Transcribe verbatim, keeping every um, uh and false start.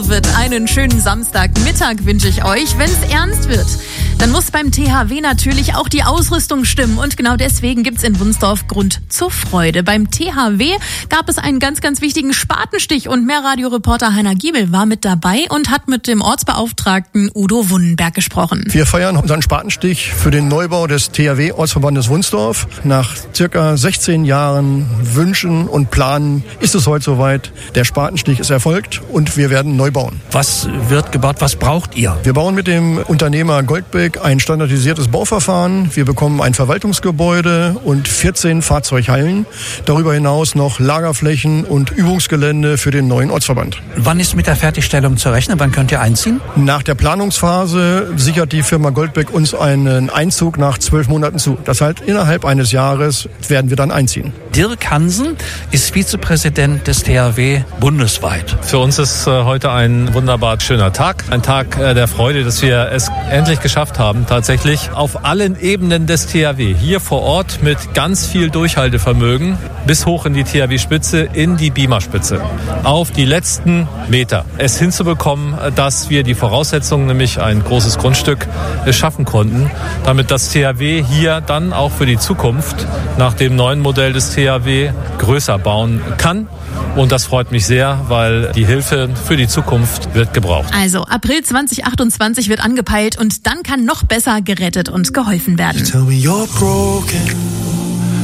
Wird einen schönen Samstagmittag wünsche ich euch. Wenn es ernst wird, dann muss beim T H W natürlich auch die Ausrüstung stimmen. Und genau deswegen gibt's in Wunsdorf Grund zur Freude. Beim T H W gab es einen ganz, ganz wichtigen Spatenstich und Mehrradioreporter Heiner Giebel war mit dabei und hat mit dem Ortsbeauftragten Udo Wunnenberg gesprochen. Wir feiern unseren Spatenstich für den Neubau des T H W-Ortsverbandes Wunsdorf. Nach circa sechzehn Jahren Wünschen und Planen ist es heute soweit. Der Spatenstich ist erfolgt und wir werden neu bauen. Was wird gebaut? Was braucht ihr? Wir bauen mit dem Unternehmer Goldbeck ein standardisiertes Bauverfahren. Wir bekommen ein Verwaltungsgebäude und vierzehn Fahrzeughallen. Darüber hinaus noch Lagerflächen und Übungsgelände für den neuen Ortsverband. Wann ist mit der Fertigstellung zu rechnen? Wann könnt ihr einziehen? Nach der Planungsphase sichert die Firma Goldbeck uns einen Einzug nach zwölf Monaten zu. Das heißt, innerhalb eines Jahres werden wir dann einziehen. Dirk Hansen ist Vizepräsident des T H W bundesweit. Für uns ist äh, heute ein wunderbar schöner Tag. Ein Tag äh, der Freude, dass wir es endlich geschafft haben, tatsächlich auf allen Ebenen des T H W, hier vor Ort mit ganz viel Durchhaltevermögen, bis hoch in die T H W-Spitze, in die Beamer-Spitze, auf die letzten Meter es hinzubekommen, dass wir die Voraussetzungen, nämlich ein großes Grundstück, schaffen konnten, damit das T H W hier dann auch für die Zukunft nach dem neuen Modell des T H W größer bauen kann. Und das freut mich sehr, weil die Hilfe für die Zukunft wird gebraucht. Also April zwanzig achtundzwanzig wird angepeilt und dann kann noch besser gerettet und geholfen werden. You tell me you're broken.